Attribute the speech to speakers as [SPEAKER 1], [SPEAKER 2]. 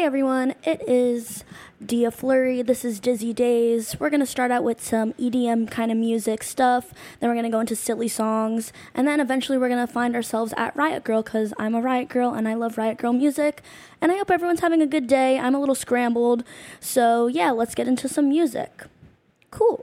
[SPEAKER 1] everyone, it is Dia Flurry. This is Dizzy Days. We're going to start out with some EDM kind of music stuff, then we're going to go into silly songs, and then eventually we're going to find ourselves at Riot Girl because I'm a Riot Girl and I love Riot Girl music, and I hope everyone's having a good day. I'm a little scrambled, so yeah, let's get into some music. Cool.